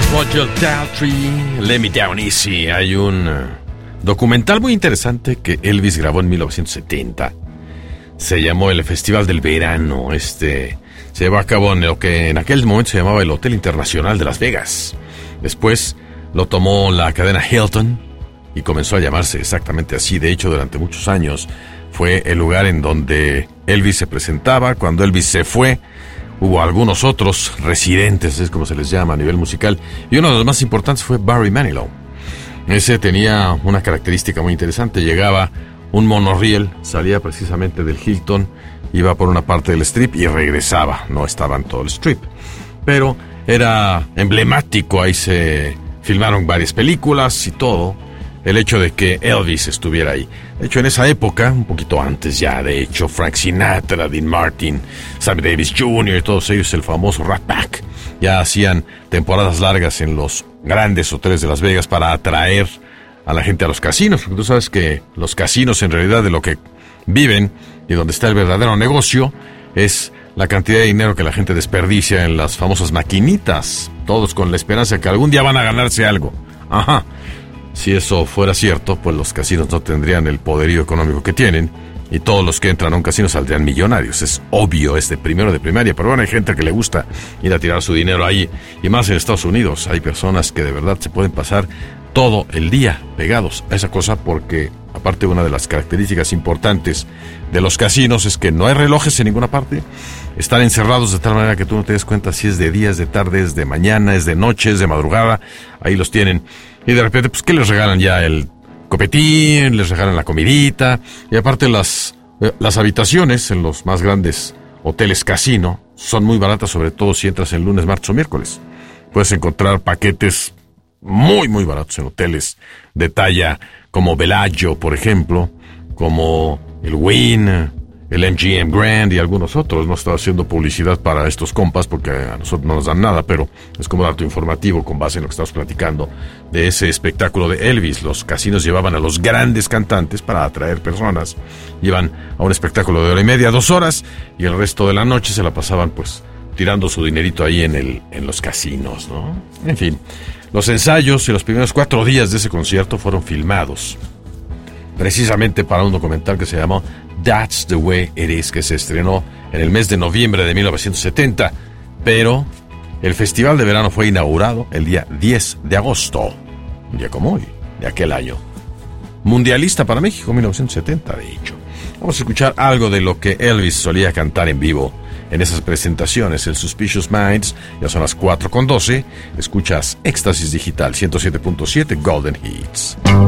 Roger Daltrey, Let Me Down Easy. Hay un documental muy interesante que Elvis grabó en 1970. Se llamó el Festival del Verano. Se llevó a cabo en lo que en aquel momento se llamaba el Hotel Internacional de Las Vegas. Después lo tomó la cadena Hilton y comenzó a llamarse exactamente así. De hecho, durante muchos años fue el lugar en donde Elvis se presentaba. Cuando Elvis se fue, hubo algunos otros residentes, es como se les llama a nivel musical, y uno de los más importantes fue Barry Manilow. Ese tenía una característica muy interesante. Llegaba un monorriel, salía precisamente del Hilton, iba por una parte del strip y regresaba. No estaba en todo el strip, pero era emblemático. Ahí se filmaron varias películas y todo, el hecho de que Elvis estuviera ahí. De hecho, en esa época, un poquito antes ya, de hecho, Frank Sinatra, Dean Martin, Sammy Davis Jr. y todos ellos, el famoso Rat Pack, ya hacían temporadas largas en los grandes hoteles de Las Vegas para atraer a la gente a los casinos, porque tú sabes que los casinos, en realidad, de lo que viven y donde está el verdadero negocio es la cantidad de dinero que la gente desperdicia en las famosas maquinitas, todos con la esperanza de que algún día van a ganarse algo. Ajá. Si eso fuera cierto, pues los casinos no tendrían el poderío económico que tienen y todos los que entran a un casino saldrían millonarios. Es obvio, es de primero de primaria, pero bueno, hay gente que le gusta ir a tirar su dinero ahí, y más en Estados Unidos. Hay personas que de verdad se pueden pasar todo el día pegados a esa cosa, porque aparte, una de las características importantes de los casinos es que no hay relojes en ninguna parte. Están encerrados de tal manera que tú no te des cuenta si es de día, es de tarde, es de mañana, es de noche, es de madrugada. Ahí los tienen. Y de repente, pues, ¿qué les regalan ya? El copetín, les regalan la comidita. Y aparte, las habitaciones en los más grandes hoteles casino son muy baratas, sobre todo si entras el lunes, martes o miércoles. Puedes encontrar paquetes muy, muy baratos en hoteles de talla como Bellagio, por ejemplo, como el Wynn, el MGM Grand y algunos otros. No estoy haciendo publicidad para estos compas porque a nosotros no nos dan nada, pero es como dato informativo con base en lo que estamos platicando de ese espectáculo de Elvis. Los casinos llevaban a los grandes cantantes para atraer personas. Iban a un espectáculo de hora y media, 2 horas, y el resto de la noche se la pasaban, pues, tirando su dinerito ahí en los casinos, ¿no? En fin, los ensayos y los primeros 4 días de ese concierto fueron filmados precisamente para un documental que se llamó That's the Way It Is, que se estrenó en el mes de noviembre de 1970, pero el Festival de Verano fue inaugurado el día 10 de agosto, un día como hoy, de aquel año. Mundialista para México, 1970, de hecho. Vamos a escuchar algo de lo que Elvis solía cantar en vivo en esas presentaciones, el Suspicious Minds. Ya son las 4:12. Escuchas Éxtasis Digital 107.7 Golden Hits.